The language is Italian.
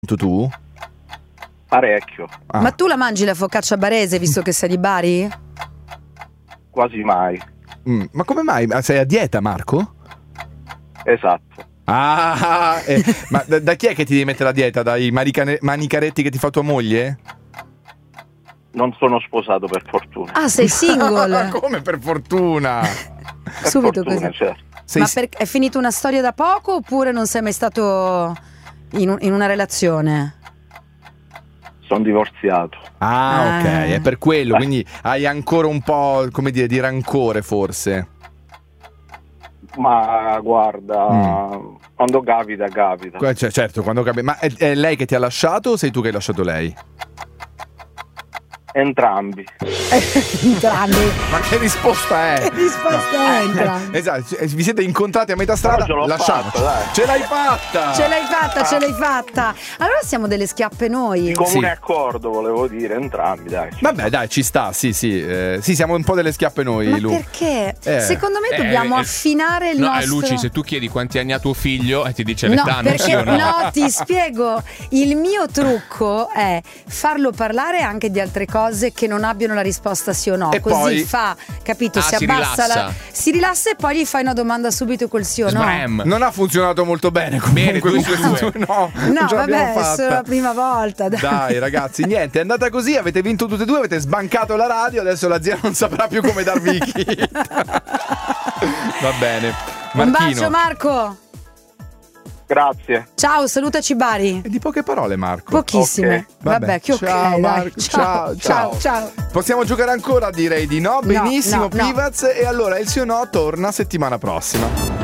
tu? Parecchio. Ma tu la mangi la focaccia barese, visto che sei di Bari? Quasi mai. Ma come mai? Sei a dieta, Marco? Esatto. Ma da chi è che ti devi mettere a dieta? Dai manicaretti che ti fa tua moglie? Non sono sposato, per fortuna. Ah, sei single? Come per fortuna? Subito fortuna, così. certo. Ma è finita una storia da poco oppure non sei mai stato in una relazione? Sono divorziato. Ok, è per quello, quindi hai ancora un po', come dire, di rancore forse. Ma guarda, quando capita. Certo, quando capita. Ma è lei che ti ha lasciato o sei tu che hai lasciato lei? Entrambi. Ma che risposta è? Che risposta è entrambi? Esatto, vi siete incontrati a metà strada, lasciamoci. Ce l'hai fatta! Ce l'hai fatta. Allora siamo delle schiappe noi. Di comune accordo, volevo dire, entrambi, dai. Vabbè, dai, ci sta, sì, siamo un po' delle schiappe noi, Ma Lu. perché? Secondo me dobbiamo affinare il nostro... Luci, se tu chiedi quanti anni ha tuo figlio ti dice l'età, no, perché, sì o no? No, ti spiego. Il mio trucco è farlo parlare anche di altre cose che non abbiano la risposta sì o no. E così poi... fa, capito? si abbassa si rilassa e poi gli fai una domanda subito col sì o no. Sbram. Non ha funzionato molto bene comunque. No, vabbè, è solo la prima volta. Dai ragazzi, niente, è andata così, avete vinto tutte e due, avete sbancato la radio, adesso la zia non saprà più come darvi i kit. Va bene. Marchino. Un bacio, Marco. Grazie. Ciao, salutaci Bari. E di poche parole, Marco. Pochissime. Okay. Vabbè, che ok. Ciao, Marco. Ciao. Possiamo giocare ancora? Direi di no. Benissimo, no. Pivaz. E allora il sì o no torna settimana prossima.